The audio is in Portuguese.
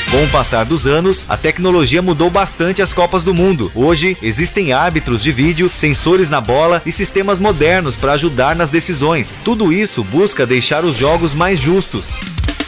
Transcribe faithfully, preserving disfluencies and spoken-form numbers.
Com o passar dos anos, a tecnologia mudou bastante as Copas do Mundo. Hoje, existem árbitros de vídeo, sensores na bola e sistemas modernos para ajudar nas decisões. Tudo isso busca deixar os jogos mais justos.